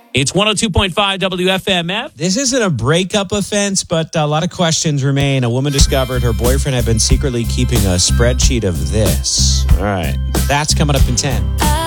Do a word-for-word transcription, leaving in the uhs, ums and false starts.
It's one oh two point five W F M F. This isn't a breakup offense, but a lot of questions remain. A woman discovered her boyfriend had been secretly keeping a spreadsheet of this. All right. That's coming up in ten.